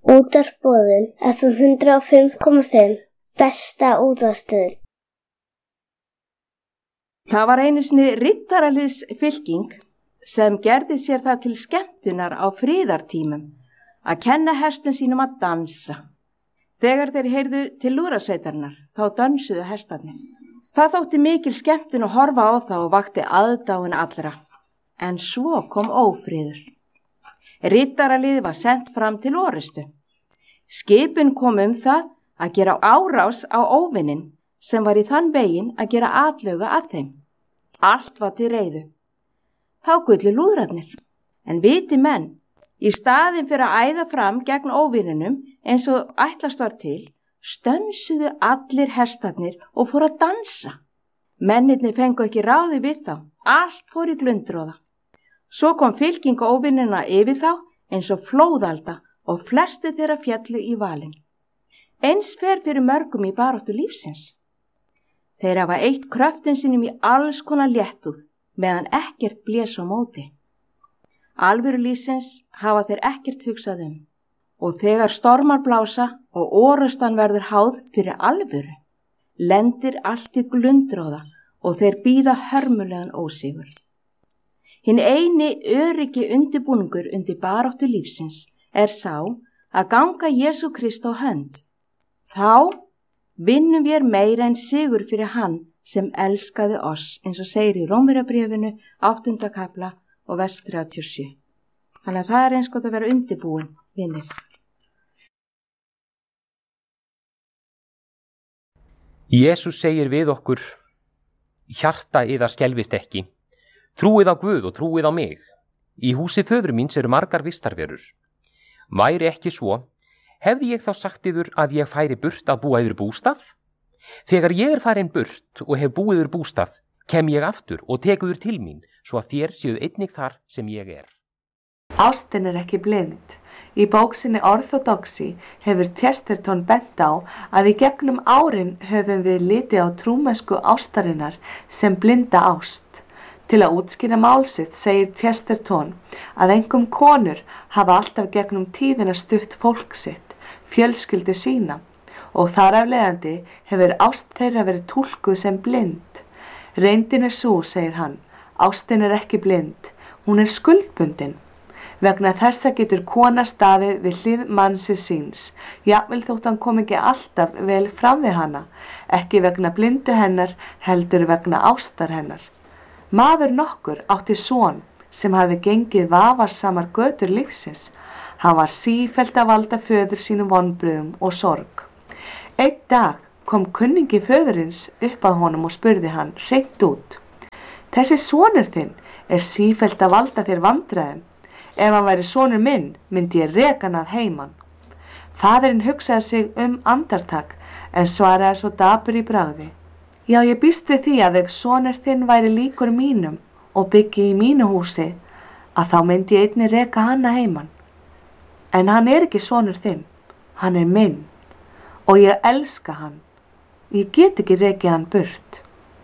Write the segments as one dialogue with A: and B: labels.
A: Útvarpsboðun FM 105,5 besta útvarpsstöðin.
B: Það var einu sinni riddaraliðsfylking sem gerði sér það til skemmtunar á friðartímum að kenna hestum sínum að dansa. Þegar þeir heyrðu til lúðrasveitarnar þá dönsuðu hestarnir. Það þótti mikil skemmtun að horfa á það og vakti aðdáun allra. En svo kom ófriður. Riddaralið var sent fram til orustu. Skipun kom það að gera árás á óvinnin sem var í þann veginn að gera atlögu að þeim. Allt var til reiðu. Þá gullu lúðrarnir. En viti menn, í staðin fyrir að æða fram gegn óvinninum eins og ætlast var til, stönsuðu allir hestarnir og fóru að dansa. Mennirnir fengu ekki ráði við þá, allt fór í glundroða. Svo kom fylking óvinnina yfir þá eins og flóðalda og flesti þeirra fjallu í valinn. Eins fer fyrir mörgum í baráttu lífsins. Þeir hafa eytt kröftum sínum í alls konar léttúð meðan ekkert blés á móti. Alvöru lífsins hafa þeir ekkert hugsað og þegar stormar blása og orustan verður háð fyrir alvöru, lendir allt í glundroða og þeir bíða hörmulegan ósigur. Hinn eini öryggi undirbúningur undir baráttu lífsins sá að ganga Jesú Krist á hönd. Þá vinnum við meira en sigur fyrir hann sem elskaði oss, eins og segir í Rómverjabréfinu 8. kafla og vers 37. Þannig að það eins gott að vera undirbúin, vinir.
C: Jesús segir við okkur, hjarta yðar skelfist ekki, trúið á Guð og trúið á mig. Í húsi föður míns eru margar vistarverur. Væri ekki svo, hefði ég þá sagt yður að ég færi burt að búa yður bústað? Þegar ég farin burt og hef búið yður bústað, kem ég aftur og teku yður til mín, svo að þér séuð einnig þar sem ég er.
D: Ástin ekki blind. Í bóksinni Orthodoxy hefur Chesterton bent á að í gegnum árin höfum við litið á trúmennsku ástarinnar sem blinda ást. Til að útskýra mál sitt segir Chesterton að einkum konur hafa alltaf gegnum tíðina stutt fólk sitt, fjölskyldu sína, og þar af leiðandi hefur ást þeirra verið túlkuð sem blind. Reyndin sú, segir hann, ástin ekki blind, hún skuldbundin. Vegna þessa getur kona staðið við hlið mannsins síns, jafnvel þótt hann kom ekki alltaf vel fram við hana, ekki vegna blindu hennar, heldur vegna ástar hennar. Maður nokkur átti son sem hafði gengið vafarsamar götur lífsins. Hann var sífellt að valda föður sínum vonbrigðum og sorg. Einn dag kom kunningi föðurins upp að honum og spurði hann hreint út: Þessi sonur þinn sífellt að valda þér vandræðum. Ef hann væri sonur minn, myndi ég reka hann að heiman. Faðirinn hugsaði sig andartak, en svaraði svo dapur í bragði: Já, ég býst við því að ef sonur þinn væri líkur mínum og byggi í mínu húsi, að þá myndi ég einnig reka hann að heiman. En hann ekki sonur þinn, hann minn, og ég elska hann. Ég get ekki rekið hann burt.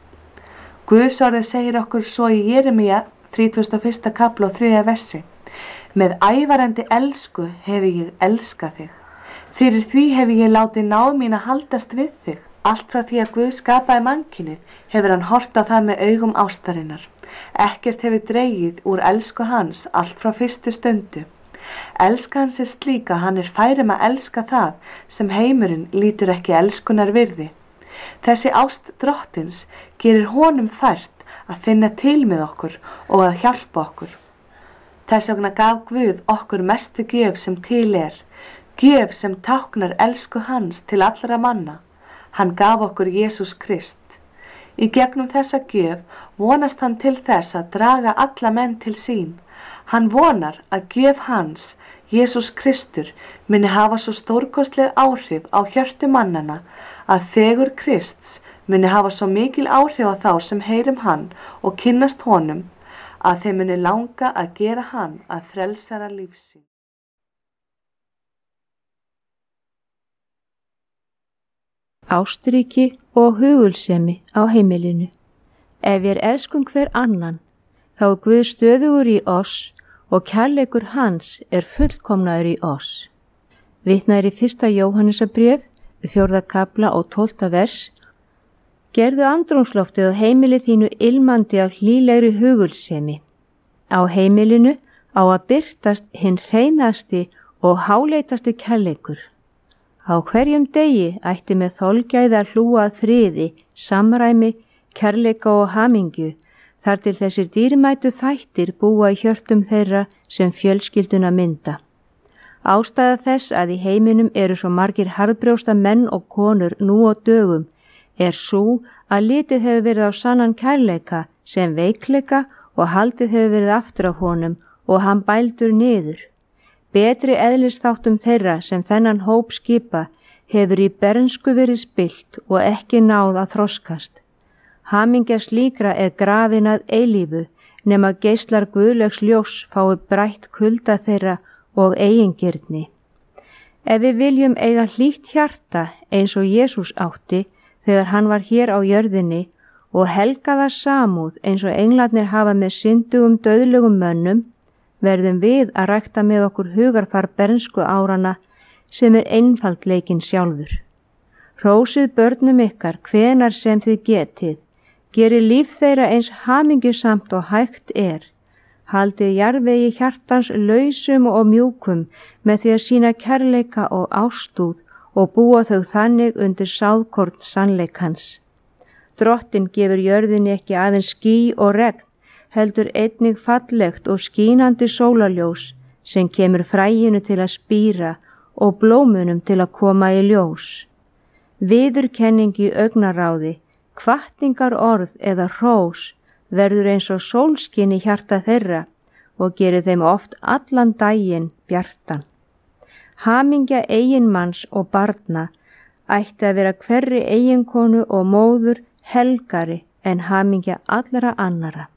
D: Guðsorðið segir okkur svo í Jeremía 31. kafla og 3. versi: Með ævarandi elsku hefi ég elskað þig. Fyrir því hefi ég látið náð mín að haldast við þig. Allt frá því að Guð skapaði mannkynið hefur hann hort á það með augum ástarinnar. Ekkert hefur dregið úr elsku hans allt frá fyrstu stundu. Elska hans slík að hann fær að elska það sem heimurinn lítur ekki elskunar virði. Þessi ást drottins gerir honum fært að finna til með okkur og að hjálpa okkur. Þess vegna gaf Guð okkur mestu gjöf sem til gjöf sem táknar elsku hans til allra manna. Hann gaf okkur Jesús Krist. Í gegnum þessa gjöf vonast hann til þess að draga alla menn til sín. Hann vonar að gjöf hans, Jesús Kristur, muni hafa svo stórkostleg áhrif á hjörtu mannana að fegur Krists muni hafa svo mikil áhrif á þá sem heyrum hann og kynnast honum, að þeim muni langa að gera hann að frelsara lífsins.
E: Ástríki og hugulsemi á heimilinu. Ef við elskum hver annan, þá Guð stöðugur í oss og kærleikur hans fullkomnaður í oss. Vitnað í 1. Jóhannesarbréf, 4. kapla og 12. vers. Gerðu andrúmsloftið á heimili þínu ilmandi af hlýlegri hugulsemi. Á heimilinu á að birtast hinn hreinasti og háleitasti kærleikur. Á hverjum degi ætti með þolgæði að hlúa að friði, samræmi, kærleika og hamingju, þar til þessir dýrmætu þættir búa í hjörtum þeirra sem fjölskylduna mynda. Ástæða þess að í heiminum eru svo margir harðbrjósta menn og konur nú á dögum er sú að litið hefur verið á sannan kærleika sem veikleika og haldið hefur verið aftur af honum og hann bældur niður. Betri eðlisþáttum þeirra sem þennan hóp skipa hefur í bernsku verið spillt og ekki náð að þroskast. Hamingja slíkra er grafin að eilífu nema geislar guðlegs ljós fái brætt kulda þeirra og eigingirni. Ef við viljum eiga hlýtt hjarta eins og Jesús átti þegar hann var hér á jörðinni og helgaða samúð eins og englarnir hafa með syndugum dauðlegum mönnum, verðum við að rækta með okkur hugarfar bernsku árana sem er einfaldleikinn sjálfur. Hrósið börnum ykkar hvenar sem þið getið, gerið líf þeirra eins hamingjusamt og hægt er. Haldið jarðvegi hjartans lausum og mjúkum með því að sýna kærleika og ástúð og búa þau þannig undir sáðkorn sannleikans. Drottinn gefur jörðinni ekki aðeins ský og regn, heldur einnig fallegt og skínandi sólarljós sem kemur fræinu til að spíra og blómunum til að koma í ljós. Viðurkenning í augnaráði, hvatningar orð eða hrós verður eins og sólskin í hjarta þeirra og gerir þeim oft allan daginn bjartan. Hamingja eiginmanns og barna ætti að vera hverri eiginkonu og móður helgari en hamingja allra annara.